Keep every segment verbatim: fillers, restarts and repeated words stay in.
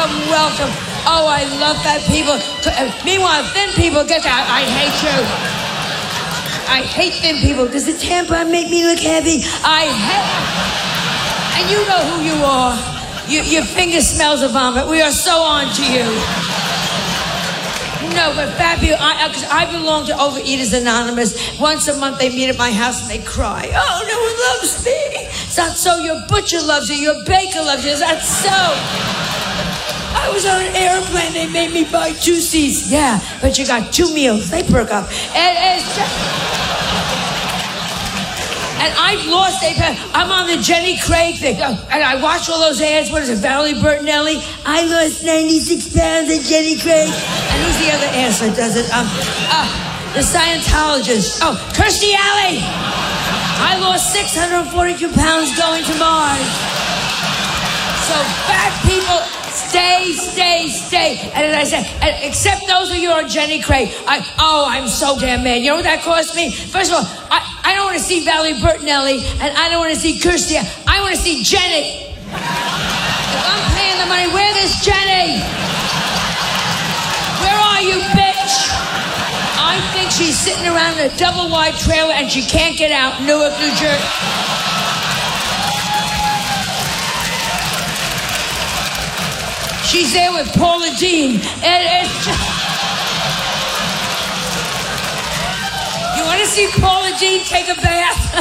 welcome, welcome. Oh, I love fat people. Meanwhile, thin people get that. I hate you. I hate thin people because the tampon make me look heavy. I hate. And you know who you are. You, your finger smells of vomit. We are so on to you. No, but fat people, I, cause I belong to Overeaters Anonymous. Once a month they meet at my house and they cry. Oh, no one loves me. It's not so. Your butcher loves you. Your baker loves you. It's not so. I was on an airplane. They made me buy two seats. Yeah, but you got two meals. They perk up. And, and it's just... And I've lost a pound. I'm on the Jenny Craig thing. Oh, and I watch all those ads. What is it, Valerie Bertinelli? I lost ninety-six pounds at Jenny Craig. And who's the other ass that does it? Um, uh, the Scientologist. Oh, Kirstie Alley. I lost six hundred forty-two pounds going to Mars. So fat people, stay, stay, stay. And as I said, and except those of you who are Jenny Craig. I, oh, I'm so damn mad. You know what that cost me? First of all, I, I don't want to see Valerie Bertinelli, and I don't want to see Kirstie. I want to see Jenny. If I'm paying the money, where is Jenny? Where are you, bitch? I think she's sitting around in a double-wide trailer and she can't get out. Newark, New Jersey. She's there with Paula Deen. And it's just... You want to see Paula Deen take a bath?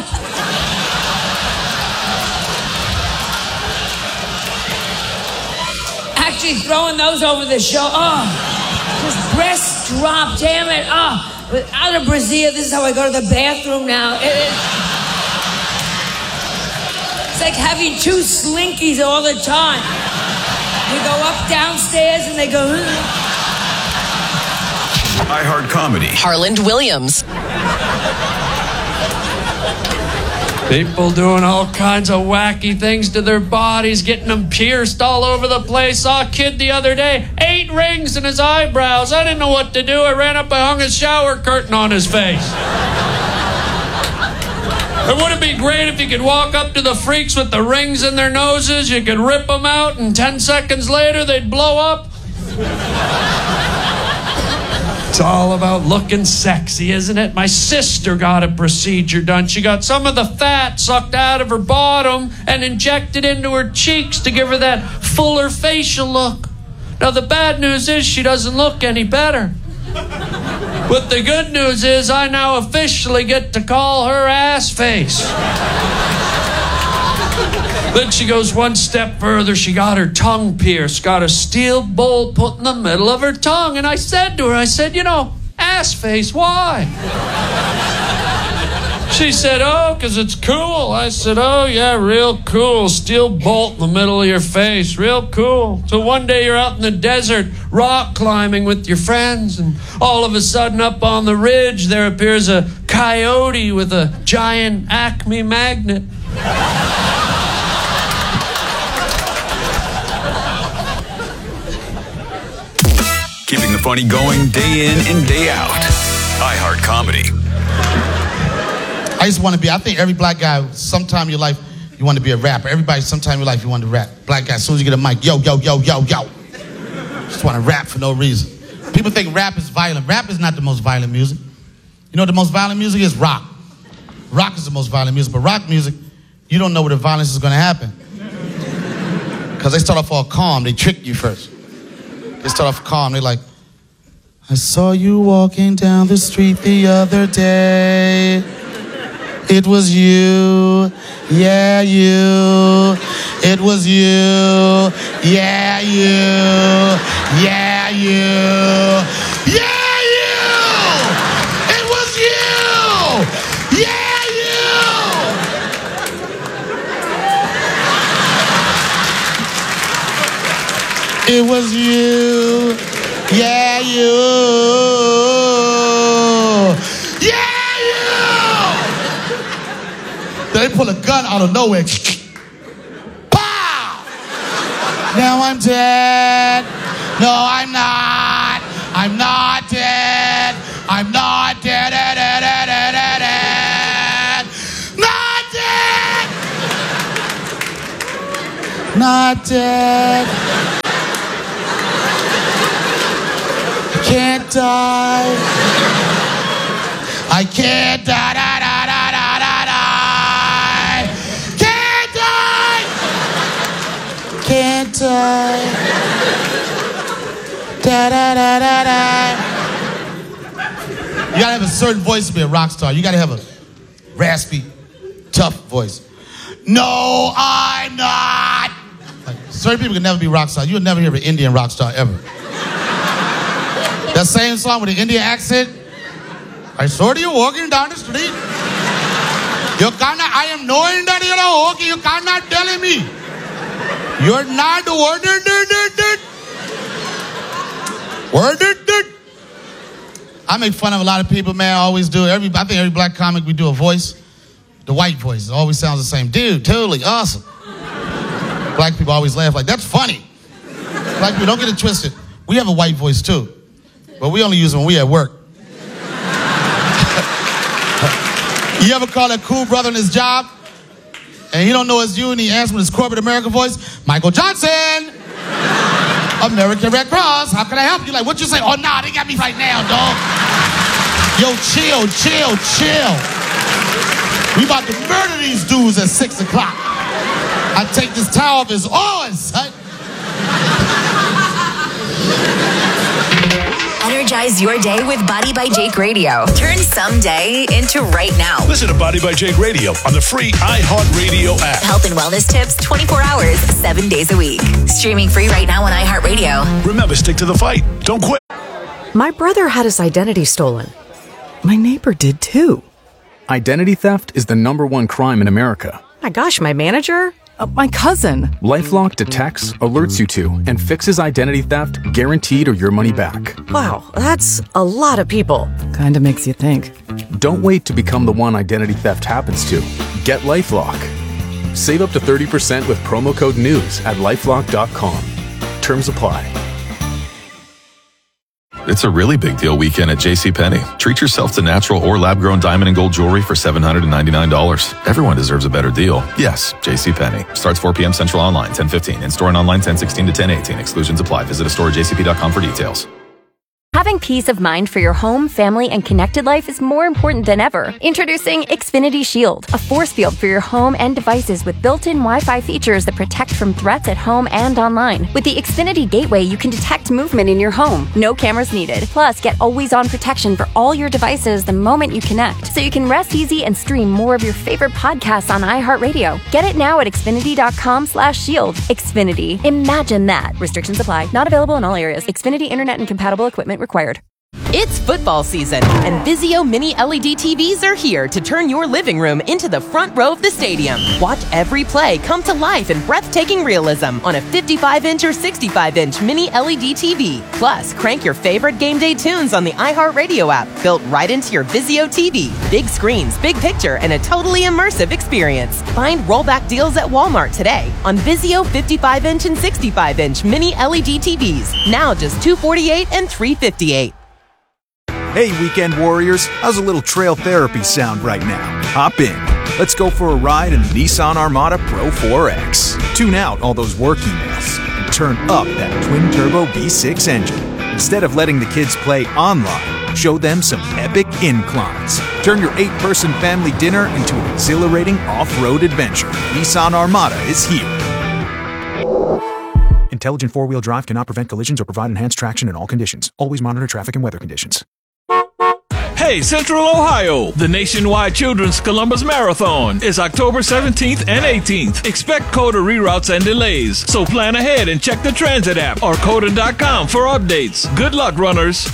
Actually throwing those over the show. Oh, just breasts drop, damn it. Oh, without a brassiere, this is how I go to the bathroom now. It is... It's like having two slinkies all the time. You go up downstairs and they go... iHeart Comedy. Harland Williams. People doing all kinds of wacky things to their bodies, getting them pierced all over the place. Saw a kid the other day, eight rings in his eyebrows. I didn't know what to do. I ran up and hung a shower curtain on his face. It wouldn't be great if you could walk up to the freaks with the rings in their noses, you could rip them out, and ten seconds later they'd blow up? It's all about looking sexy, isn't it? My sister got a procedure done. She got some of the fat sucked out of her bottom and injected into her cheeks to give her that fuller facial look. Now, the bad news is she doesn't look any better. But the good news is I now officially get to call her ass face. Then she goes one step further. She got her tongue pierced, got a steel bowl put in the middle of her tongue. And I said to her, I said, you know, ass face, why? She said, oh, because it's cool. I said, oh, yeah, real cool. Steel bolt in the middle of your face. Real cool. So one day you're out in the desert rock climbing with your friends, and all of a sudden up on the ridge there appears a coyote with a giant Acme magnet. Keeping the funny going day in and day out. iHeart Comedy. I just want to be, I think every black guy, sometime in your life, you want to be a rapper. Everybody, sometime in your life, you want to rap. Black guy, as soon as you get a mic, yo, yo, yo, yo, yo. Just want to rap for no reason. People think rap is violent. Rap is not the most violent music. You know what the most violent music is? Rock. Rock is the most violent music. But rock music, you don't know where the violence is going to happen. Because they start off all calm. They trick you first. They start off calm. They're like, I saw you walking down the street the other day. It was you, yeah, you. It was you, yeah, you, yeah, you, yeah, you. It was you, yeah, you. It was you, yeah, you. They pull a gun out of nowhere. Pow! Now I'm dead. No, I'm not. I'm not dead. I'm not dead. dead, dead, dead, dead, dead. Not dead. Not dead. die. I can't die, die, die, die, die, die, die. Can't die. Can't die. Da, da, da, da, da. You gotta have a certain voice to be a rock star. You gotta have a raspy, tough voice. No, I'm not. Like, certain people can never be rock stars. You'll never hear an Indian rock star ever. That same song with an Indian accent. I saw you walking down the street. You cannot, I am knowing that you're walking. You cannot tell me. You're not the word. Word. I make fun of a lot of people, man. I always do. Every, I think every black comic, we do a voice. The white voice. It always sounds the same. Dude, totally awesome. Black people always laugh like, that's funny. Black people, don't get it twisted. We have a white voice too. But we only use it when we at work. You ever call a cool brother in his job? And he don't know it's you and he asks with his corporate America voice, Michael Johnson, American Red Cross, how can I help you? Like, what you say? Oh, nah, they got me right now, dog. Yo, chill, chill, chill. We about to murder these dudes at six o'clock. I take this towel off his arms, son. Energize your day with Body by Jake Radio. Turn someday into right now. Listen to Body by Jake Radio on the free iHeartRadio app. Health and wellness tips twenty-four hours, seven days a week. Streaming free right now on iHeartRadio. Remember, stick to the fight. Don't quit. My brother had his identity stolen. My neighbor did too. Identity theft is the number one crime in America. My gosh, my manager? Uh, my cousin. LifeLock detects, alerts you to, and fixes identity theft guaranteed or your money back. Wow, that's a lot of people. Kinda makes you think. Don't wait to become the one identity theft happens to. Get LifeLock. Save up to thirty percent with promo code NEWS at lifelock dot com. Terms apply. It's a really big deal weekend at JCPenney. Treat yourself to natural or lab-grown diamond and gold jewelry for seven hundred ninety-nine dollars. Everyone deserves a better deal. Yes, JCPenney. Starts four p.m. Central online, ten fifteen. In-store and online, ten sixteen to ten eighteen. Exclusions apply. Visit a store at j c p dot com for details. Having peace of mind for your home, family, and connected life is more important than ever. Introducing Xfinity Shield, a force field for your home and devices with built-in Wi-Fi features that protect from threats at home and online. With the Xfinity Gateway, you can detect movement in your home. No cameras needed. Plus, get always-on protection for all your devices the moment you connect, so you can rest easy and stream more of your favorite podcasts on iHeartRadio. Get it now at xfinity dot com slash shield. Xfinity. Imagine that. Restrictions apply. Not available in all areas. Xfinity Internet and compatible equipment required. It's football season, and Vizio Mini L E D T Vs are here to turn your living room into the front row of the stadium. Watch every play come to life in breathtaking realism on a fifty-five inch or sixty-five inch Mini L E D T V. Plus, crank your favorite game day tunes on the iHeartRadio app, built right into your Vizio T V. Big screens, big picture, and a totally immersive experience. Find rollback deals at Walmart today on Vizio fifty-five inch and sixty-five inch Mini L E D T Vs. Now just two hundred forty-eight dollars and three hundred fifty-eight dollars. Hey, weekend warriors, how's a little trail therapy sound right now? Hop in. Let's go for a ride in the Nissan Armada Pro four X. Tune out all those work emails and turn up that twin-turbo V six engine. Instead of letting the kids play online, show them some epic inclines. Turn your eight-person family dinner into an exhilarating off-road adventure. Nissan Armada is here. Intelligent four-wheel drive cannot prevent collisions or provide enhanced traction in all conditions. Always monitor traffic and weather conditions. Hey, Central Ohio! The nationwide Children's Columbus Marathon is October seventeenth and eighteenth. Expect COTA reroutes and delays, so plan ahead and check the transit app or coda dot com for updates. Good luck, runners!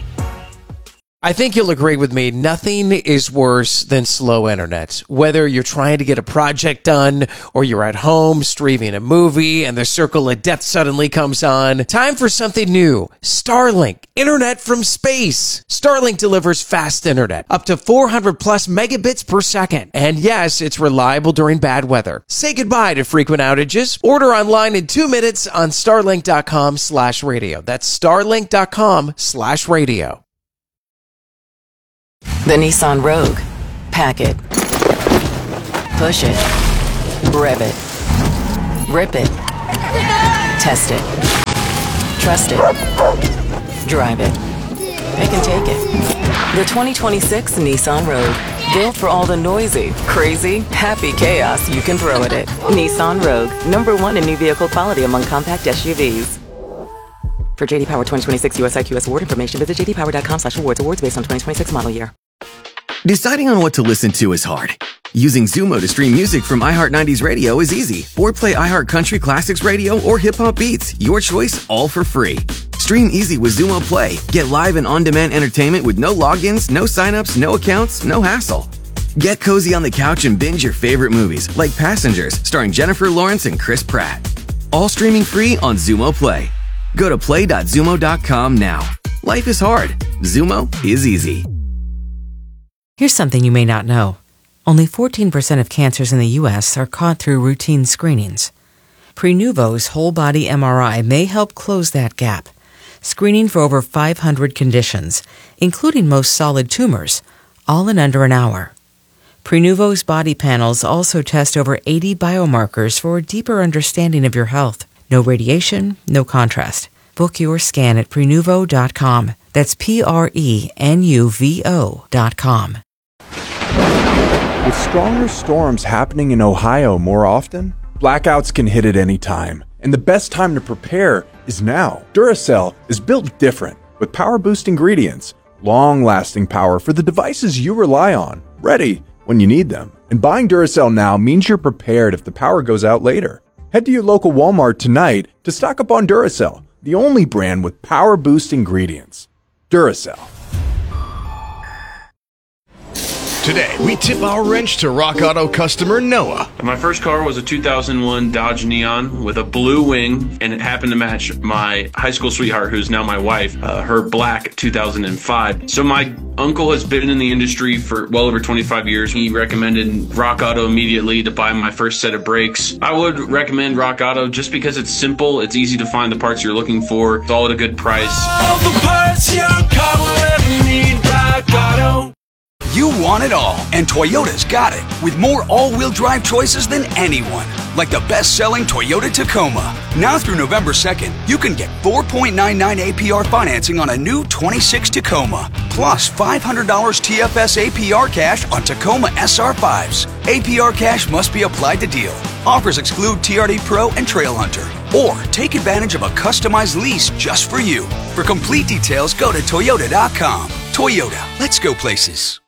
I think you'll agree with me, nothing is worse than slow internet. Whether you're trying to get a project done or you're at home streaming a movie and the circle of death suddenly comes on, time for something new. Starlink, internet from space. Starlink delivers fast internet, up to four hundred plus megabits per second. And yes, it's reliable during bad weather. Say goodbye to frequent outages. Order online in two minutes on starlink dot com slash radio. That's starlink dot com slash radio. The Nissan Rogue. Pack it. Push it. Rev it. Rip it. Test it. Trust it. Drive it. it can take it. The twenty twenty-six Nissan Rogue. Built for all the noisy, crazy, happy chaos you can throw at it. Nissan Rogue, number one in new vehicle quality among compact S U Vs. For J D Power twenty twenty-six U S I Q S award information, visit j d power dot com slash awards. Awards based on twenty twenty-six model year. Deciding on what to listen to is hard. Using Zumo to stream music from iHeart nineties Radio is easy. Or play iHeart Country Classics Radio or Hip Hop Beats. Your choice, all for free. Stream easy with Zumo Play. Get live and on-demand entertainment with no logins, no signups, no accounts, no hassle. Get cozy on the couch and binge your favorite movies, like Passengers, starring Jennifer Lawrence and Chris Pratt. All streaming free on Zumo Play. Go to play dot zumo dot com now. Life is hard. Zumo is easy. Here's something you may not know. Only fourteen percent of cancers in the U S are caught through routine screenings. Prenuvo's whole-body M R I may help close that gap, screening for over five hundred conditions, including most solid tumors, all in under an hour. Prenuvo's body panels also test over eighty biomarkers for a deeper understanding of your health. No radiation, no contrast. Book your scan at prenuvo dot com. That's P R E N U V O dot com. With stronger storms happening in Ohio more often, blackouts can hit at any time, and the best time to prepare is now. Duracell is built different, with power-boost ingredients, long-lasting power for the devices you rely on, ready when you need them. And buying Duracell now means you're prepared if the power goes out later. Head to your local Walmart tonight to stock up on Duracell, the only brand with power-boost ingredients. Duracell. Today, we tip our wrench to Rock Auto customer Noah. My first car was a two thousand one Dodge Neon with a blue wing, and it happened to match my high school sweetheart, who's now my wife, uh, her black two thousand five. So my uncle has been in the industry for well over twenty-five years. He recommended Rock Auto immediately to buy my first set of brakes. I would recommend Rock Auto just because it's simple, it's easy to find the parts you're looking for, it's all at a good price. All the parts your car will ever need, Rock Auto. You want it all, and Toyota's got it, with more all-wheel drive choices than anyone. Like the best-selling Toyota Tacoma. Now through November second, you can get four point nine nine A P R financing on a new twenty-six Tacoma, plus five hundred dollars T F S A P R cash on Tacoma S R fives. A P R cash must be applied to deal. Offers exclude T R D Pro and Trail Hunter. Or take advantage of a customized lease just for you. For complete details, go to toyota dot com. Toyota, let's go places.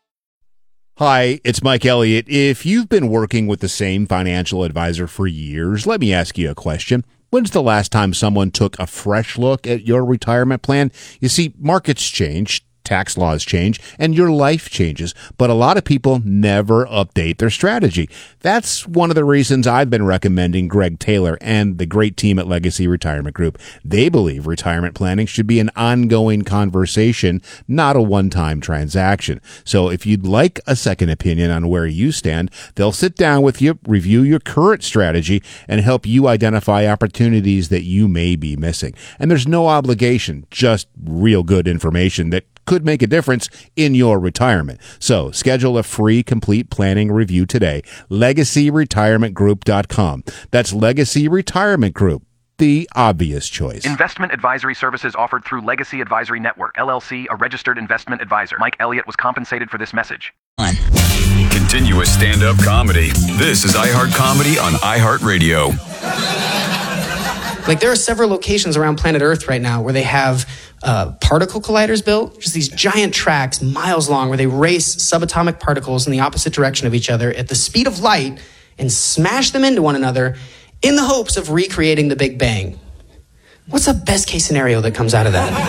Hi, it's Mike Elliott. If you've been working with the same financial advisor for years, let me ask you a question. When's the last time someone took a fresh look at your retirement plan? You see, markets change, tax laws change, and your life changes, but a lot of people never update their strategy. That's one of the reasons I've been recommending Greg Taylor and the great team at Legacy Retirement Group. They believe retirement planning should be an ongoing conversation, not a one-time transaction. So if you'd like a second opinion on where you stand, they'll sit down with you, review your current strategy, and help you identify opportunities that you may be missing. And there's no obligation, just real good information that could make a difference in your retirement. So schedule a free complete planning review today. legacy retirement group dot com. That's Legacy Retirement Group, the obvious choice. Investment advisory services offered through Legacy Advisory Network, L L C, a registered investment advisor. Mike Elliott was compensated for this message. Continuous stand-up comedy. This is iHeart Comedy on iHeartRadio. Like, there are several locations around planet Earth right now where they have uh, particle colliders built, just these giant tracks miles long where they race subatomic particles in the opposite direction of each other at the speed of light and smash them into one another in the hopes of recreating the Big Bang. What's the best case scenario that comes out of that?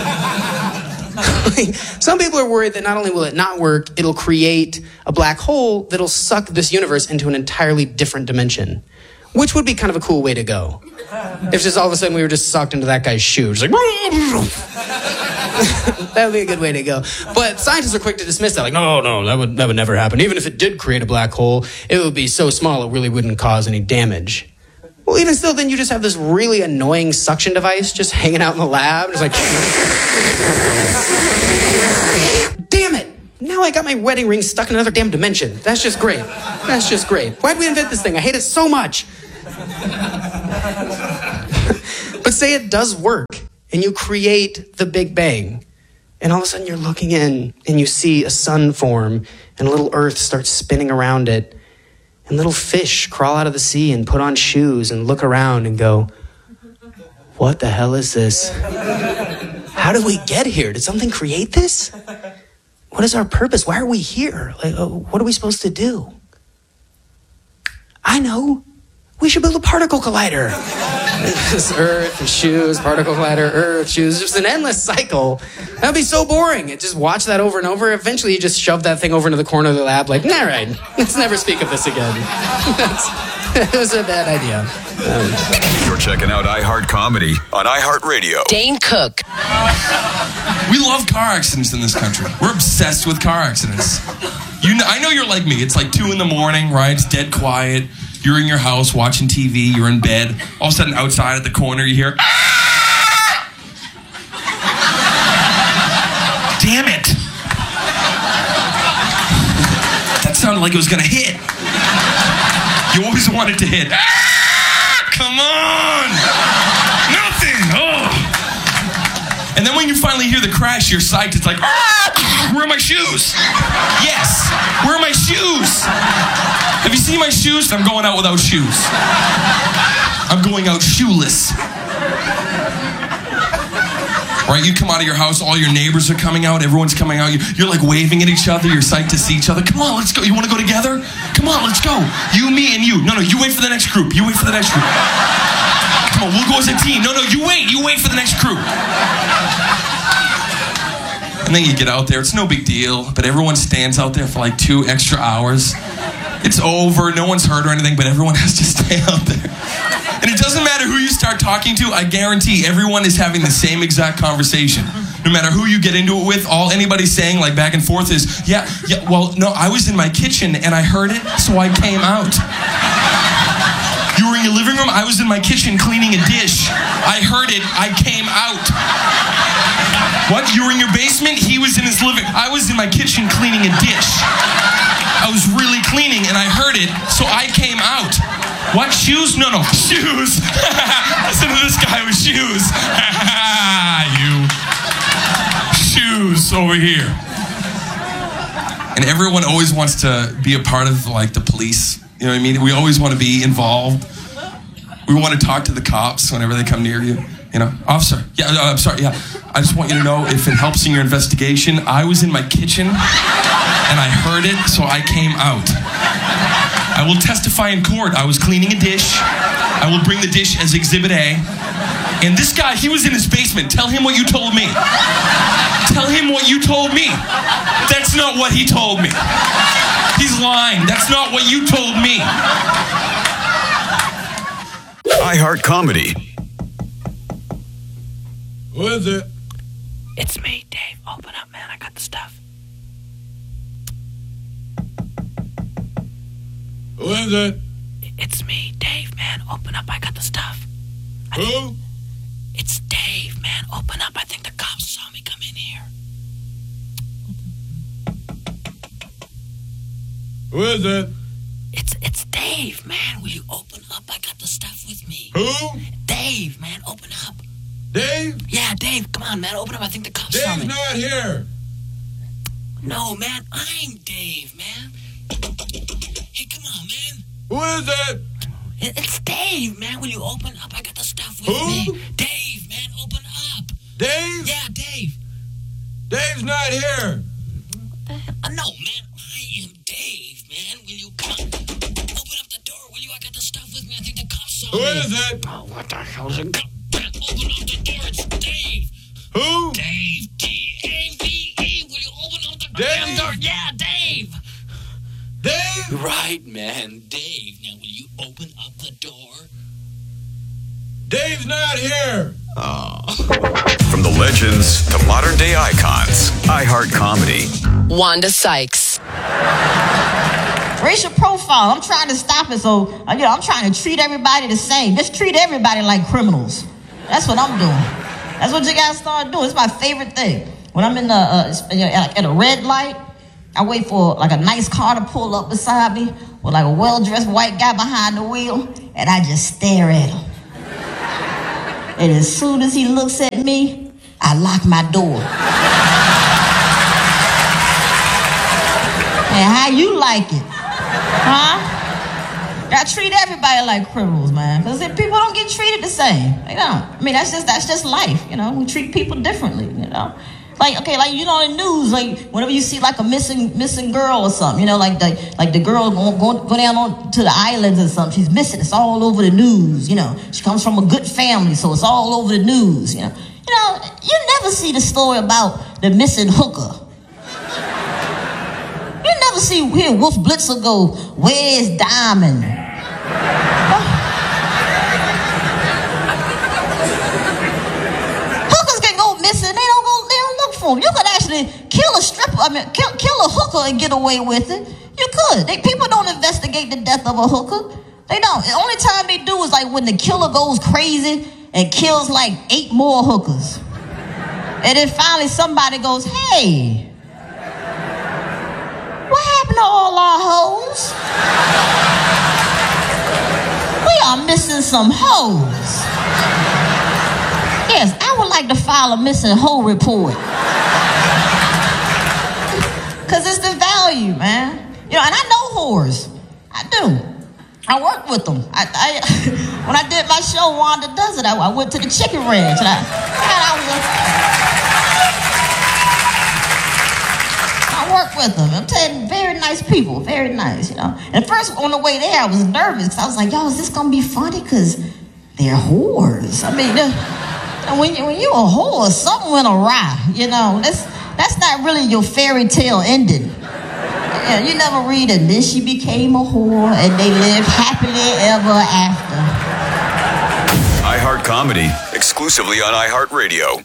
Some people are worried that not only will it not work, it'll create a black hole that'll suck this universe into an entirely different dimension. Which would be kind of a cool way to go. If just all of a sudden we were just sucked into that guy's shoes. Like, that would be a good way to go. But scientists are quick to dismiss that. Like, no, no, that would, that would never happen. Even if it did create a black hole, it would be so small it really wouldn't cause any damage. Well, even still, then you just have this really annoying suction device just hanging out in the lab. It's like, damn it. Now I got my wedding ring stuck in another damn dimension. That's just great. That's just great. Why'd we invent this thing? I hate it so much. But say it does work, and you create the Big Bang. And all of a sudden you're looking in and you see a sun form and a little earth starts spinning around it. And little fish crawl out of the sea and put on shoes and look around and go, what the hell is this? How did we get here? Did something create this? What is our purpose? Why are we here? Like, uh, what are we supposed to do? I know. We should build a particle collider. This earth and shoes, particle collider, earth, shoes, just an endless cycle. That'd be so boring. Just watch that over and over. Eventually you just shove that thing over into the corner of the lab like, all right, let's never speak of this again. It was a bad idea. Um, You're checking out iHeart Comedy on iHeartRadio. Dane Cook. We love car accidents in this country. We're obsessed with car accidents. You know, I know you're like me. It's like two in the morning, right? It's dead quiet. You're in your house watching T V. You're in bed. All of a sudden, outside at the corner, you hear, ah! Damn it. That sounded like it was going to hit. You always wanted to hit. Ah! Come on. Nothing. Oh. And then when you finally hear the crash, you're psyched. It's like, ah! Where are my shoes? Yes. Where are my shoes? Have you seen my shoes? I'm going out without shoes. I'm going out shoeless. Right? You come out of your house, all your neighbors are coming out, everyone's coming out. You're like waving at each other, you're psyched to see each other. Come on, let's go. You want to go together? Come on, let's go. You, me, and you. No, no, you wait for the next group. You wait for the next group. Come on, we'll go as a team. No, no, you wait. You wait for the next group. And then you get out there. It's no big deal, but everyone stands out there for like two extra hours. It's over, no one's hurt or anything, but everyone has to stay out there. And it doesn't matter who you start talking to, I guarantee everyone is having the same exact conversation. No matter who you get into it with, all anybody's saying like back and forth is, yeah, yeah, well, no, I was in my kitchen and I heard it, so I came out. You were in your living room, I was in my kitchen cleaning a dish. I heard it, I came out. What, you were in your basement? He was in his living, I was in my kitchen cleaning a dish. I was really cleaning and I heard it, so I came out. What, shoes? No, no, shoes. Listen to this guy with shoes. You. Shoes over here. And everyone always wants to be a part of, like, the police. You know what I mean? We always want to be involved. We want to talk to the cops whenever they come near you. You know, officer, yeah, I'm sorry, yeah. I just want you to know if it helps in your investigation, I was in my kitchen and I heard it, so I came out. I will testify in court. I was cleaning a dish. I will bring the dish as Exhibit A. And this guy, he was in his basement. Tell him what you told me. Tell him what you told me. That's not what he told me. He's lying. That's not what you told me. iHeart Comedy. Who is it? It's me, Dave. Open up, man. I got the stuff. Who is it? It's me, Dave, man. Open up. I got the stuff. I Who? Think... It's Dave, man. Open up. I think the cops saw me come in here. Who is it? It's it's Dave, man. Will you open up? I got the stuff with me. Who? Dave, man. Open up. Dave? Yeah, Dave. Come on, man. Open up. I think the cops Dave's saw me. Dave's not here. No, man. I'm Dave, man. Hey, come on, man. Who is it? It's Dave, man. Will you open up? I got the stuff with Who? me. Dave, man. Open up. Dave? Yeah, Dave. Dave's not here. Uh, no, man. I am Dave, man. Will you come on? Open up the door, will you? I got the stuff with me. I think the cops saw Who me. Who is it? Oh, what the hell is it? Open up the door. It's Dave. Who? Dave. D A V E. Will you open up the Dave? door? Yeah, Dave. Dave? Right, man. Dave. Now, will you open up the door? Dave's not here. Oh. From the legends to modern day icons, iHeart Comedy. Wanda Sykes. Racial profile. I'm trying to stop it, so you know I'm trying to treat everybody the same. Just treat everybody like criminals. That's what I'm doing. That's what you guys start doing. It's my favorite thing. When I'm in the uh, at a red light, I wait for like a nice car to pull up beside me with like a well-dressed white guy behind the wheel, and I just stare at him. And as soon as he looks at me, I lock my door. And how you like it. Huh? I treat everybody like criminals, man. Because people don't get treated the same. They don't. I mean, that's just that's just life, you know. We treat people differently, you know. Like, okay, like, you know, in the news, like, whenever you see, like, a missing missing girl or something, you know, like the, like the girl go, go, go down on to the islands or something. She's missing. It's all over the news, you know. She comes from a good family, so it's all over the news, you know. You know, you never see the story about the missing hooker. You never see hear Wolf Blitzer go, "Where's Diamond?" Hookers can go missing. They don't go. They don't look for them. You could actually kill a stripper. I mean, kill, kill a hooker and get away with it. You could. They, people don't investigate the death of a hooker. They don't. The only time they do is like when the killer goes crazy and kills like eight more hookers, and then finally somebody goes, "Hey, what happened to all our hoes? We are missing some hoes." Yes, I would like to file a missing hoe report. Because it's the value, man. You know, and I know whores. I do. I work with them. I, I when I did my show, Wanda Does It, I, I went to the chicken ranch. And I, and I was a, I work with them. I'm telling you, very nice people, very nice, you know. And first, on the way there, I was nervous because I was like, yo, is this gonna be funny? Because they're whores. I mean, and when you, when you're a whore, something went awry, you know. That's that's not really your fairy tale ending. Yeah, you never read it. Then she became a whore, and they lived happily ever after. iHeart Comedy, exclusively on iHeartRadio.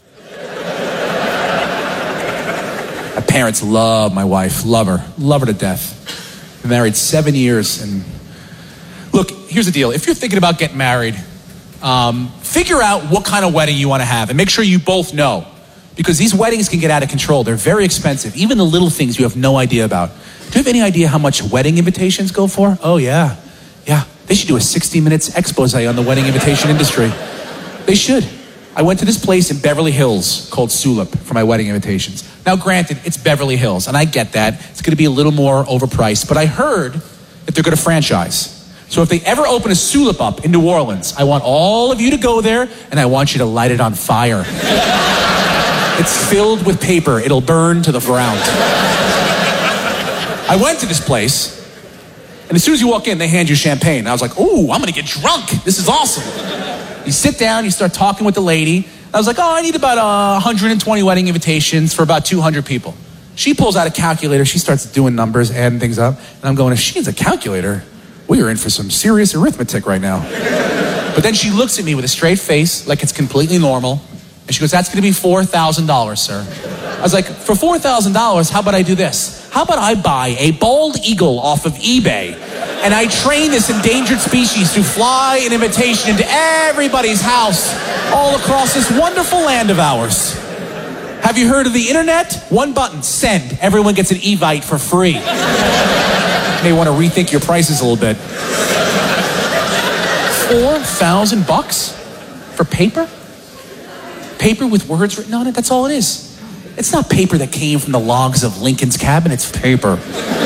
My parents love my wife, love her, love her to death. Been married seven years, and look, here's the deal. If you're thinking about getting married, um, figure out what kind of wedding you want to have, and make sure you both know, because these weddings can get out of control. They're very expensive, even the little things you have no idea about. Do you have any idea how much wedding invitations go for? Oh, yeah. Yeah. They should do a sixty minutes expose on the wedding invitation industry. They should. I went to this place in Beverly Hills called Sulip for my wedding invitations. Now, granted, it's Beverly Hills, and I get that. It's going to be a little more overpriced, but I heard that they're going to franchise. So if they ever open a Sulip up in New Orleans, I want all of you to go there, and I want you to light it on fire. It's filled with paper. It'll burn to the ground. I went to this place, and as soon as you walk in, they hand you champagne. I was like, ooh, I'm going to get drunk. This is awesome. You sit down, you start talking with the lady. I was like, oh, I need about uh, one hundred twenty wedding invitations for about two hundred people. She pulls out a calculator. She starts doing numbers, adding things up. And I'm going, if she has a calculator, we are in for some serious arithmetic right now. But then she looks at me with a straight face, like it's completely normal. And she goes, that's going to be four thousand dollars, sir. I was like, for four thousand dollars, how about I do this? How about I buy a bald eagle off of eBay, and I train this endangered species to fly an invitation into everybody's house all across this wonderful land of ours? Have you heard of the internet? One button, send. Everyone gets an Evite for free. You may want to rethink your prices a little bit. Four thousand bucks for paper? Paper with words written on it? That's all it is. It's not paper that came from the logs of Lincoln's cabin. It's paper.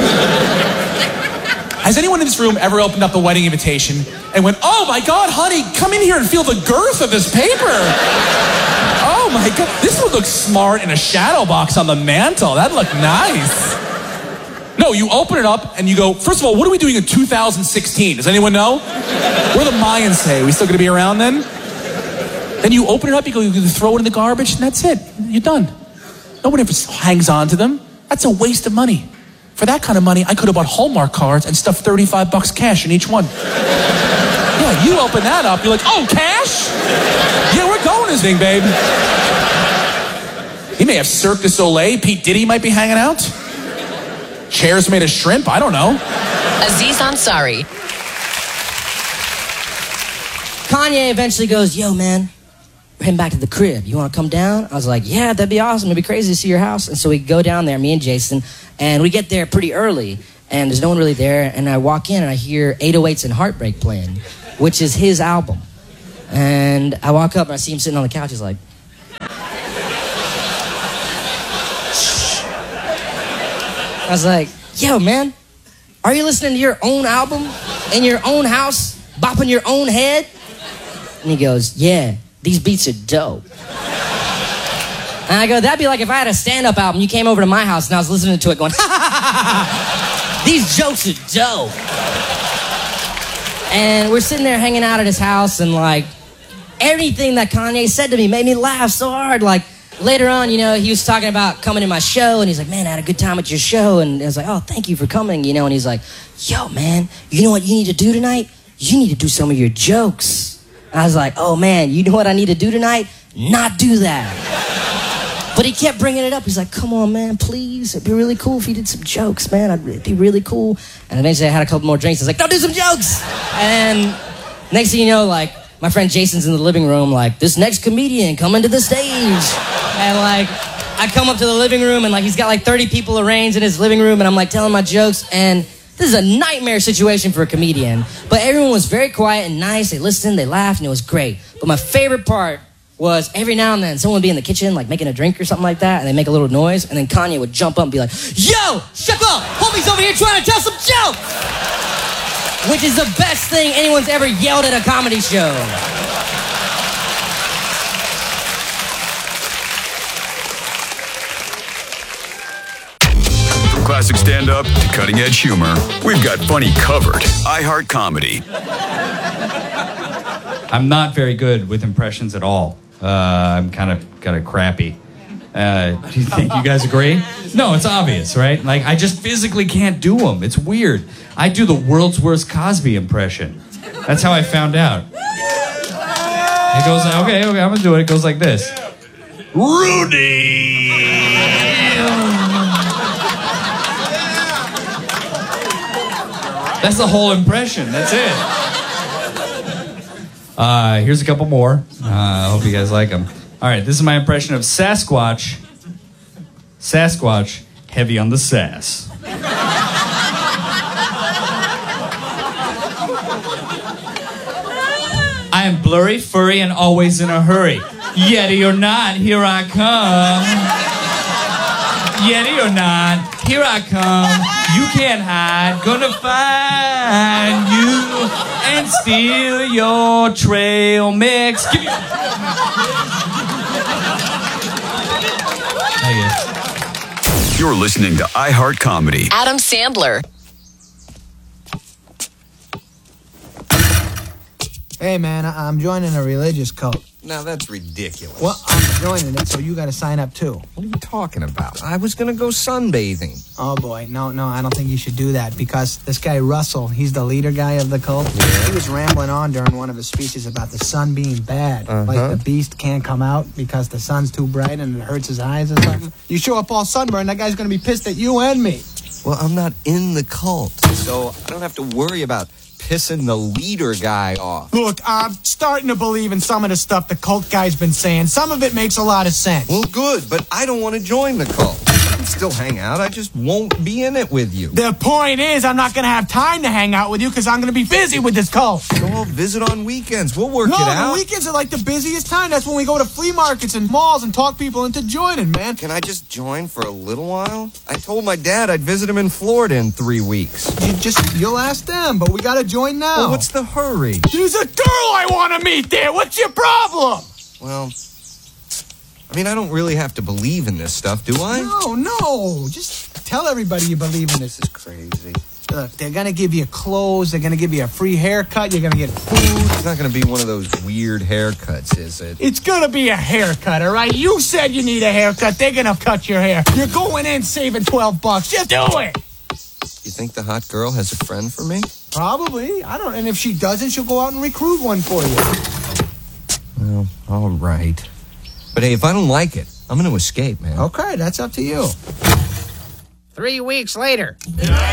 Has anyone in this room ever opened up a wedding invitation and went, oh my God, honey, come in here and feel the girth of this paper. Oh my God, this would look smart in a shadow box on the mantle. That'd look nice. No, you open it up and you go, first of all, what are we doing in two thousand sixteen? Does anyone know? What do the Mayans say? Are we still gonna be around then? Then you open it up, you go, you throw it in the garbage, and that's it. You're done. Nobody ever hangs on to them. That's a waste of money. For that kind of money, I could have bought Hallmark cards and stuffed thirty-five bucks cash in each one. Yeah, you open that up, you're like, oh, cash? Yeah, we're going this thing, babe. He may have Cirque du Soleil. Pete Diddy might be hanging out. Chairs made of shrimp. I don't know. Aziz Ansari. Kanye eventually goes, yo, man, we're heading back to the crib. You want to come down? I was like, yeah, that'd be awesome. It'd be crazy to see your house. And so we go down there, me and Jason, and we get there pretty early, and there's no one really there. And I walk in, and I hear eight oh eights and Heartbreak playing, which is his album. And I walk up, and I see him sitting on the couch. He's like... I was like, yo, man, are you listening to your own album in your own house, bopping your own head? And he goes, yeah, these beats are dope. And I go, that'd be like if I had a stand-up album, you came over to my house and I was listening to it going, ha ha ha ha, these jokes are dope. And we're sitting there hanging out at his house, and like, everything that Kanye said to me made me laugh so hard. Like, later on, you know, he was talking about coming to my show, and he's like, man, I had a good time at your show. And I was like, oh, thank you for coming, you know. And he's like, yo, man, you know what you need to do tonight? You need to do some of your jokes. I was like, oh, man, you know what I need to do tonight? Not do that. But he kept bringing it up. He's like, come on, man, please. It'd be really cool if you did some jokes, man. It'd be really cool. And eventually I had a couple more drinks. I was like, don't do some jokes. And next thing you know, like, my friend Jason's in the living room, like, this next comedian coming to the stage. And, like, I come up to the living room, and, like, he's got, like, thirty people arranged in his living room, and I'm, like, telling my jokes. And this is a nightmare situation for a comedian. But everyone was very quiet and nice. They listened, they laughed, and it was great. But my favorite part was every now and then someone would be in the kitchen, like, making a drink or something like that, and they make a little noise, and then Kanye would jump up and be like, yo, shut up! Homie's over here trying to tell some jokes! Which is the best thing anyone's ever yelled at a comedy show. From classic stand-up to cutting-edge humor, we've got funny covered. iHeart Comedy. I'm not very good with impressions at all. Uh, I'm kind of kind of crappy. Uh, do you think you guys agree? No, it's obvious, right? Like, I just physically can't do them. It's weird. I do the world's worst Cosby impression. That's how I found out. It goes, okay, okay, I'm gonna do it. It goes like this. Rudy! That's the whole impression. That's it. Uh, here's a couple more. Uh, I hope you guys like them. All right, this is my impression of Sasquatch. Sasquatch, heavy on the sass. I am blurry, furry, and always in a hurry. Yeti or not, here I come. Yeti or not, here I come. You can't hide, gonna find you and steal your trail mix. Give me... You're listening to iHeart Comedy. Adam Sandler. Hey, man, I- I'm joining a religious cult. Now, that's ridiculous. Well, I'm joining it, so you got to sign up, too. What are you talking about? I was going to go sunbathing. Oh, boy. No, no, I don't think you should do that, because this guy, Russell, he's the leader guy of the cult. Yeah. He was rambling on during one of his speeches about the sun being bad. Uh-huh. Like the beast can't come out because the sun's too bright and it hurts his eyes or something. You show up all sunburned, that guy's going to be pissed at you and me. Well, I'm not in the cult, so I don't have to worry about pissing the leader guy off. Look, I'm starting to believe in some of the stuff the cult guy's been saying. Some of it makes a lot of sense. Well, good, but I don't want to join the cult. I can still hang out. I just won't be in it with you. The point is, I'm not going to have time to hang out with you because I'm going to be busy with this cult. So I'll visit on weekends. We'll work no, it out. No, the weekends are like the busiest time. That's when we go to flea markets and malls and talk people into joining, man. Can I just join for a little while? I told my dad I'd visit him in Florida in three weeks. You just, you'll ask them, but we got to join now. Well, what's the hurry? There's a girl I want to meet there. What's your problem? Well, I mean, I don't really have to believe in this stuff, do I? No, no. Just tell everybody you believe in this. Is crazy. Look, they're going to give you clothes. They're going to give you a free haircut. You're going to get food. It's not going to be one of those weird haircuts, is it? It's going to be a haircut, all right? You said you need a haircut. They're going to cut your hair. You're going in saving twelve bucks. Just do it. You think the hot girl has a friend for me? Probably. I don't. And if she doesn't, she'll go out and recruit one for you. Well, all right. But hey, if I don't like it, I'm going to escape, man. Okay, that's up to you. Three weeks later.